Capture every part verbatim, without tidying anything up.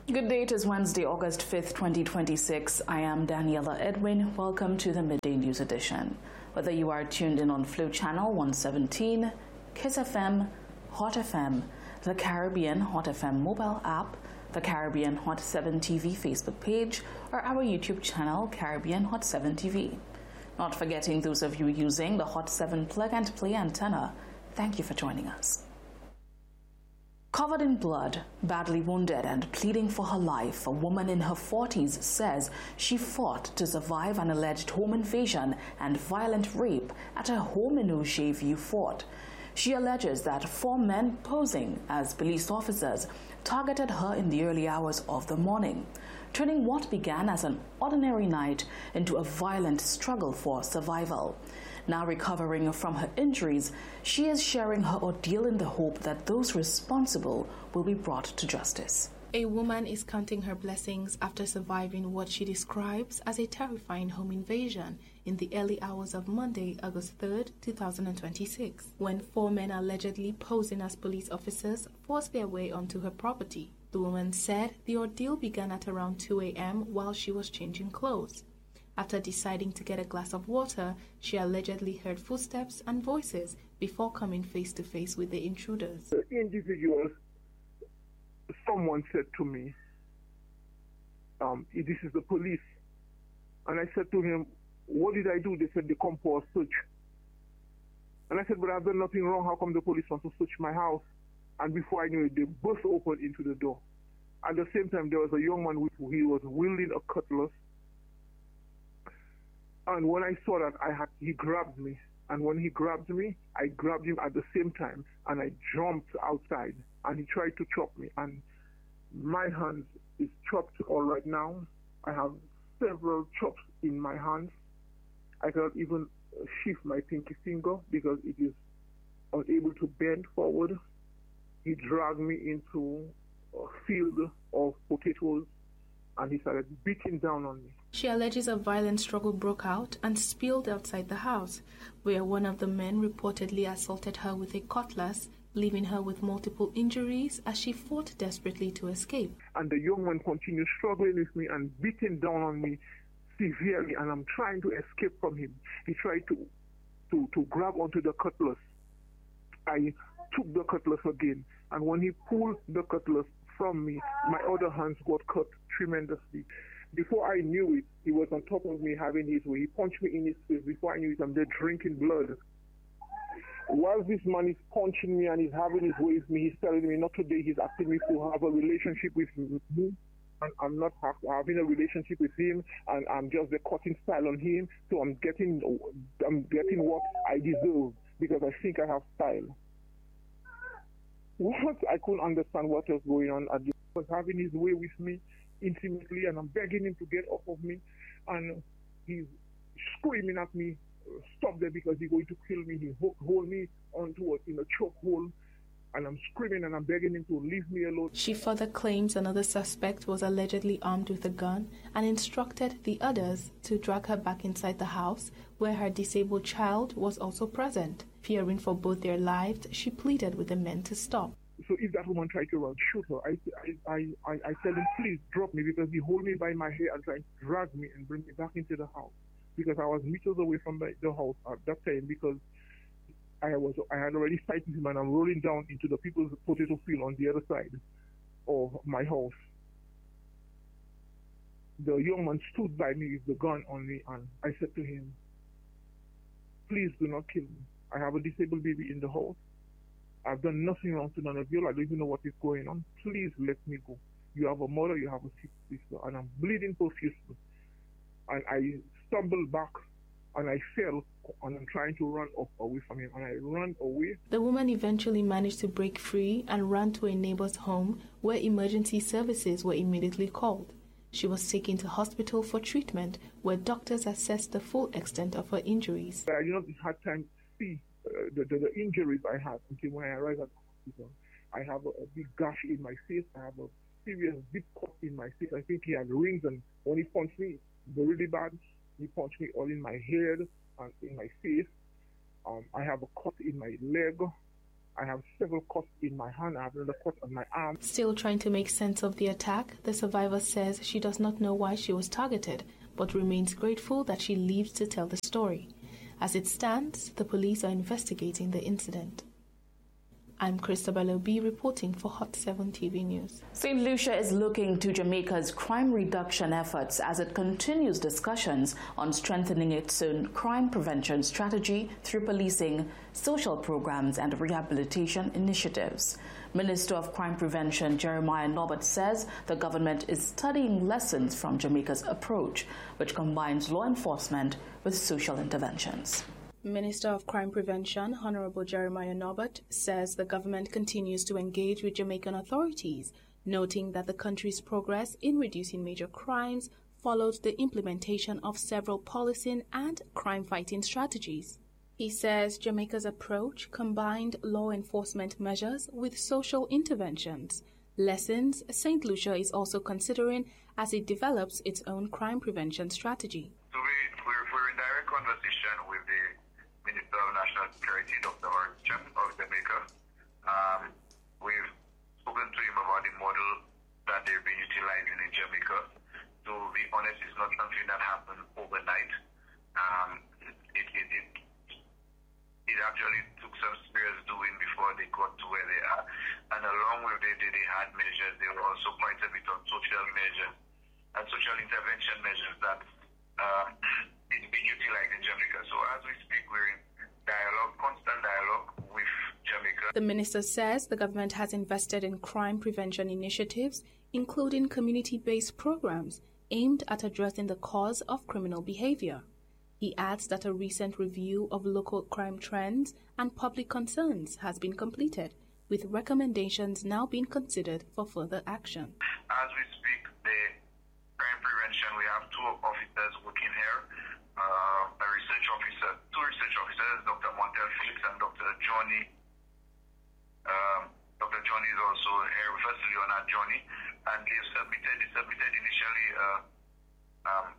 Good day, it is Wednesday, August fifth, twenty twenty-six. I am Daniela Edwin. Welcome to the Midday News Edition. Whether you are tuned in on Flow Channel one seventeen, Kiss F M, Hot F M, the Caribbean Hot F M mobile app, the Caribbean Hot seven T V Facebook page, or our YouTube channel, Caribbean Hot seven T V. Not forgetting those of you using the Hot seven plug and play antenna, thank you for joining us. Covered in blood, badly wounded and pleading for her life, a woman in her forties says she fought to survive an alleged home invasion and violent rape at her home in O'Shea View Fort. She alleges that four men posing as police officers targeted her in the early hours of the morning, turning what began as an ordinary night into a violent struggle for survival. Now recovering from her injuries, she is sharing her ordeal in the hope that those responsible will be brought to justice. A woman is counting her blessings after surviving what she describes as a terrifying home invasion in the early hours of Monday, August third, two thousand twenty-six, when four men allegedly posing as police officers forced their way onto her property. The woman said the ordeal began at around two a m while she was changing clothes. After deciding to get a glass of water, she allegedly heard footsteps and voices before coming face to face with the intruders. The individuals, someone said to me, um, this is the police. And I said to him, what did I do? They said they come for a search. And I said, but I've done nothing wrong. How come the police want to search my house? And before I knew it, they burst open into the door. At the same time, there was a young man who he was wielding a cutlass. And when I saw that, I had he grabbed me. And when he grabbed me, I grabbed him at the same time, and I jumped outside. And he tried to chop me. And my hands is chopped all right now. I have several chops in my hands. I cannot even shift my pinky finger because it is unable to bend forward. He dragged me into a field of potatoes, and he started beating down on me. She alleges a violent struggle broke out and spilled outside the house, where one of the men reportedly assaulted her with a cutlass, leaving her with multiple injuries as she fought desperately to escape. And the young man continued struggling with me and beating down on me severely, and I'm trying to escape from him. He tried to, to, to grab onto the cutlass. I took the cutlass again, and when he pulled the cutlass from me, my other hands got cut tremendously. Before I knew it, he was on top of me having his way. He punched me in his face. Before I knew it, I'm there drinking blood. While this man is punching me and he's having his way with me, he's telling me not today. He's asking me to have a relationship with me. And I'm not having a relationship with him, and I'm just the cutting style on him. So I'm getting, I'm getting what I deserve because I think I have style. What I couldn't understand what was going on. He was having his way with me intimately, and I'm begging him to get off of me, and he's screaming at me, stop there because he's going to kill me. He hold me onto a, in a chokehold, and I'm screaming and I'm begging him to leave me alone. She further claims another suspect was allegedly armed with a gun and instructed the others to drag her back inside the house, where her disabled child was also present. Fearing for both their lives, she pleaded with the men to stop. So if that woman tried to run, shoot her, I, I, I, I tell him, please drop me, because he hold me by my hair and try to drag me and bring me back into the house. Because I was meters away from the, the house at that time, because I was I had already sighted him, and I'm rolling down into the people's potato field on the other side of my house. The young man stood by me with the gun on me, and I said to him, please do not kill me. I have a disabled baby in the house. I've done nothing wrong to none of you. I don't even know what is going on. Please let me go. You have a mother, you have a sister, and I'm bleeding profusely. And I stumbled back, and I fell, and I'm trying to run off away from him, and I ran away. The woman eventually managed to break free and ran to a neighbor's home, where emergency services were immediately called. She was taken to hospital for treatment, where doctors assessed the full extent of her injuries. I did not have time to see uh, the, the, the injuries I had until when I arrived at the hospital. I have a, a big gash in my face. I have a serious deep cut in my face. I think he had rings, and when he punched me, really bad. He punched me all in my head and in my face. Um, I have a cut in my leg, I have several cuts in my hand. I have another cut on my arm. Still trying to make sense of the attack, the survivor says she does not know why she was targeted, but remains grateful that she lived to tell the story. As it stands, the police are investigating the incident. I'm Christabel Obi reporting for Hot seven T V News. Saint Lucia is looking to Jamaica's crime reduction efforts as it continues discussions on strengthening its own crime prevention strategy through policing, social programs and rehabilitation initiatives. Minister of Crime Prevention Jeremiah Norbert says the government is studying lessons from Jamaica's approach, which combines law enforcement with social interventions. Minister of Crime Prevention, Honorable Jeremiah Norbert, says the government continues to engage with Jamaican authorities, noting that the country's progress in reducing major crimes followed the implementation of several policing and crime-fighting strategies. He says Jamaica's approach combined law enforcement measures with social interventions, lessons Saint Lucia is also considering as it develops its own crime prevention strategy. So we, we're, we're in direct conversation with the Minister of National Security, Doctor Horace Cham of Jamaica. Um, we've spoken to him about the model that they've been utilizing in Jamaica. To be honest, it's not something that happened overnight. Um, it, it, it, it actually took some serious doing before they got to where they are. And along with the, the, the hard measures, there were also quite a bit of social measures and social intervention measures that uh, is being utilized in Jamaica. So as we speak, we're in dialogue, constant dialogue with Jamaica. The minister says the government has invested in crime prevention initiatives, including community-based programs aimed at addressing the cause of criminal behavior. He adds that a recent review of local crime trends and public concerns has been completed, with recommendations now being considered for further action. As we speak, the crime prevention, we have two officers working here, uh, a research officer, two research officers, Doctor Montel Felix and Doctor Johnny. Um, Doctor Johnny is also here with us, Leonard Johnny, and they've submitted, they submitted initially, uh, um,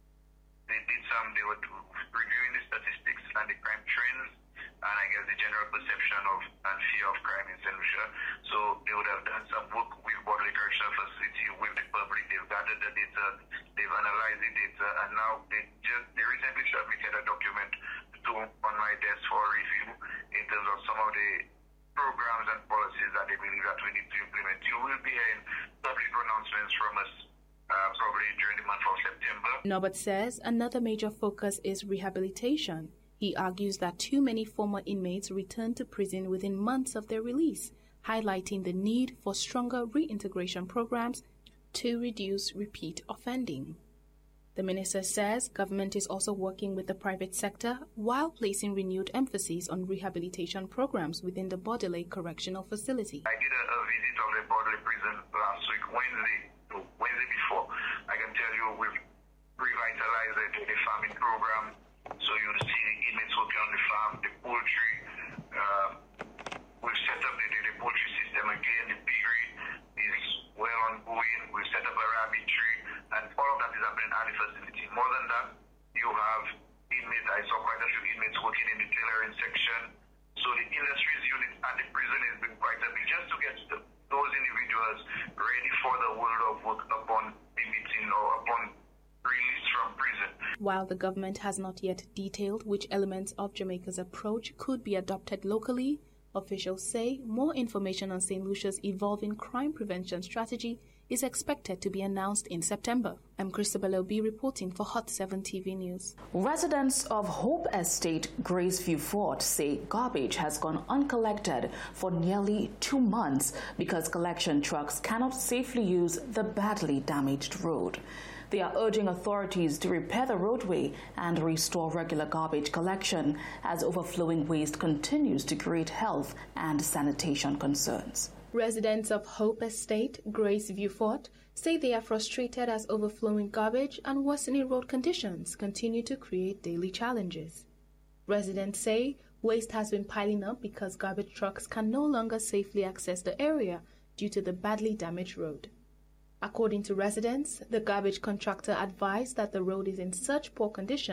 they did some, they were reviewing the statistics and the crime trends, and I guess the general perception of and fear of crime in Saint Lucia. So they would have done some work with Bodley Correctional Facility, with the public. They've gathered the data, they've analyzed the data, and now they just they recently submitted a document to on my desk for review in terms of some of the programs and policies that they believe that we need to implement. You will be hearing public pronouncements from us uh, probably during the month of September. Norbert says another major focus is rehabilitation. He argues that too many former inmates return to prison within months of their release, highlighting the need for stronger reintegration programs to reduce repeat offending. The minister says government is also working with the private sector while placing renewed emphasis on rehabilitation programs within the Bordelais Correctional Facility. I did a, a visit of the Bordelais prison last week, Wednesday, no, Wednesday before. I can tell you we've revitalized the, the farming program. So you'll see the inmates working on the farm, the poultry. Uh, we've set up the, the, the poultry system again. The piggery is well ongoing. We've set up a rabbitry, and all of that is happening at the facility. More than that, you have inmates. I saw quite a few inmates working in the tailoring section. So the industries unit at the prison is doing quite a bit just to get the, those individuals ready for the world of work upon emitting or upon release from prison. While the government has not yet detailed which elements of Jamaica's approach could be adopted locally, officials say more information on Saint Lucia's evolving crime prevention strategy is expected to be announced in September. I'm Christabel Obi reporting for Hot seven T V News. Residents of Hope Estate, Graceview Fort say garbage has gone uncollected for nearly two months because collection trucks cannot safely use the badly damaged road. They are urging authorities to repair the roadway and restore regular garbage collection as overflowing waste continues to create health and sanitation concerns. Residents of Hope Estate, Graceview Fort, say they are frustrated as overflowing garbage and worsening road conditions continue to create daily challenges. Residents say waste has been piling up because garbage trucks can no longer safely access the area due to the badly damaged road. According to residents, the garbage contractor advised that the road is in such poor condition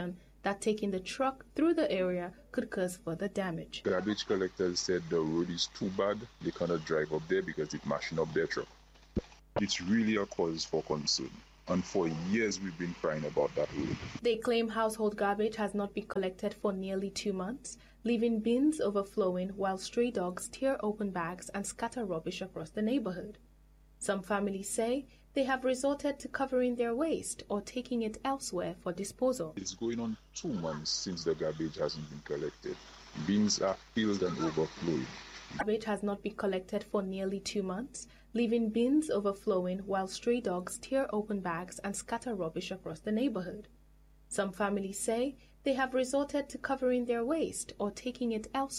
that taking the truck through the area could cause further damage. Garbage collectors said the road is too bad, they cannot drive up there because it's mashing up their truck. It's really a cause for concern, and for years we've been crying about that road. They claim household garbage has not been collected for nearly two months, leaving bins overflowing while stray dogs tear open bags and scatter rubbish across the neighborhood. Some families say they have resorted to covering their waste or taking it elsewhere for disposal. It's going on two months since the garbage hasn't been collected. Bins are filled and overflowing. Garbage has not been collected for nearly two months, leaving bins overflowing while stray dogs tear open bags and scatter rubbish across the neighborhood. Some families say they have resorted to covering their waste or taking it elsewhere.